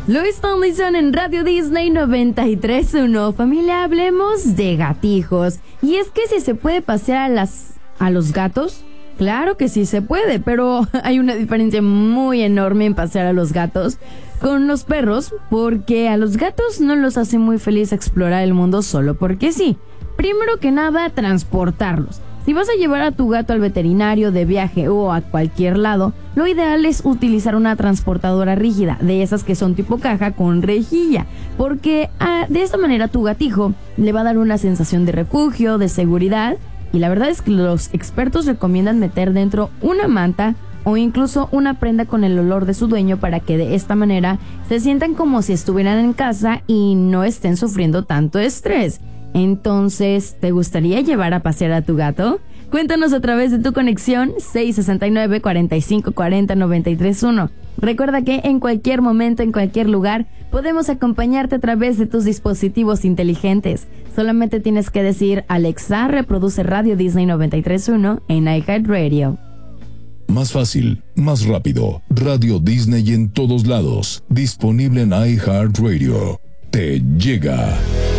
Luis Tomlinson en Radio Disney 93.1. Familia, hablemos de gatijos. Y es que si se puede pasear a los gatos, claro que sí se puede, pero hay una diferencia muy enorme en pasear a los gatos con los perros, porque a los gatos no los hace muy feliz explorar el mundo solo porque sí. Primero que nada, transportarlos. Si vas a llevar a tu gato al veterinario, de viaje o a cualquier lado, lo ideal es utilizar una transportadora rígida, de esas que son tipo caja con rejilla, porque de esta manera tu gatijo le va a dar una sensación de refugio, de seguridad, y la verdad es que los expertos recomiendan meter dentro una manta o incluso una prenda con el olor de su dueño para que de esta manera se sientan como si estuvieran en casa y no estén sufriendo tanto estrés. Entonces, ¿te gustaría llevar a pasear a tu gato? Cuéntanos a través de tu conexión 669-4540-931. Recuerda que en cualquier momento, en cualquier lugar, podemos acompañarte a través de tus dispositivos inteligentes. Solamente tienes que decir: Alexa, reproduce Radio Disney 93.1 en iHeartRadio. Más fácil, más rápido. Radio Disney en todos lados. Disponible en iHeartRadio. Te llega.